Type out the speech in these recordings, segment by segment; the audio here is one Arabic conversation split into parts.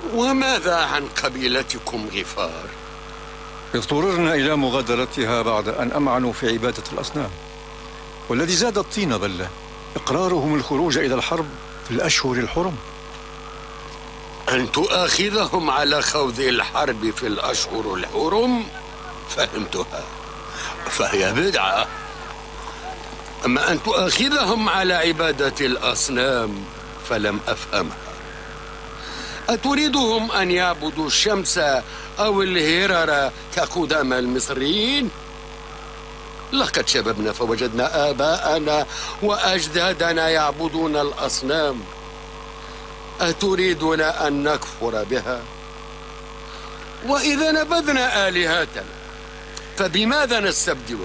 وماذا عن قبيلتكم غفار؟ اضطررنا إلى مغادرتها بعد أن أمعنوا في عبادة الأصنام، والذي زاد الطين بلة إقرارهم الخروج إلى الحرب في الأشهر الحرم. أن تؤاخذهم على خوض الحرب في الأشهر الحرم فهمتها، فهي بدعة. أما أن تؤاخذهم على عبادة الأصنام فلم أفهمها. أتريدهم أن يعبدوا الشمس أو الهرر كقدام المصريين؟ لقد شببنا فوجدنا آباءنا وأجدادنا يعبدون الأصنام، أتريدون أن نكفر بها؟ وإذا نبذنا آلهتنا فبماذا نستبدلها؟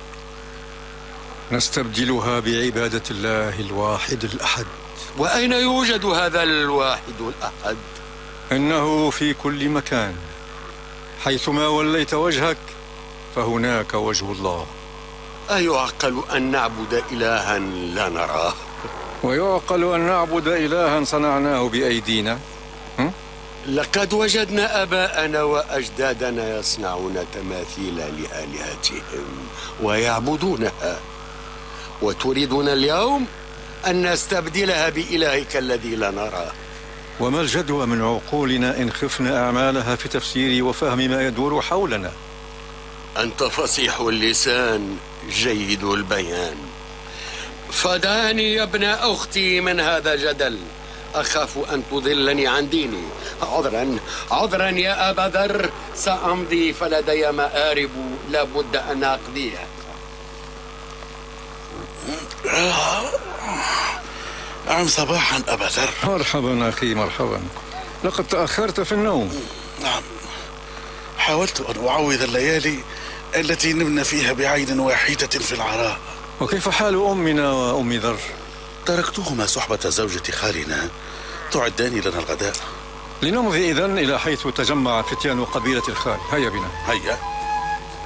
نستبدلها بعبادة الله الواحد الأحد. وأين يوجد هذا الواحد الأحد؟ إنه في كل مكان، حيثما وليت وجهك فهناك وجه الله. أيعقل أن نعبد إلها لا نراه؟ ويعقل أن نعبد إلها صنعناه بأيدينا؟ لقد وجدنا آباءنا وأجدادنا يصنعون تماثيل لآلهتهم ويعبدونها، وتريدنا اليوم أن نستبدلها بإلهك الذي لا نراه. وما الجدوى من عقولنا إن خفنا أعمالها في تفسير وفهم ما يدور حولنا؟ أنت فصيح اللسان جيد البيان، فدعني يا ابن أختي من هذا الجدل، أخاف أن تضلني عن ديني. عذرا يا أبا ذر، سأمضي فلدي مآرب لابد أن أقضيها. نعم، صباحا أبا ذر. مرحبا أخي، مرحبا. لقد تأخرت في النوم. نعم، حاولت أن أعوض الليالي التي نمنا فيها بعين واحدة في العراء. وكيف حال أمنا وأم ذر؟ تركتهما صحبة زوجة خالنا تعدان لنا الغداء. لنمضي إذن إلى حيث تجمع فتيان قبيلة الخال. هيا بنا. هيا.